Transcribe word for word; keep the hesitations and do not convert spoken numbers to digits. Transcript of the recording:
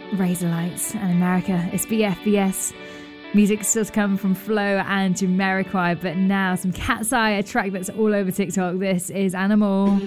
Razorlights and America. It's B F B S. Music still to come from Flo and Jamiroquai, but now some Cat's Eye, a track that's all over TikTok. This is Animal.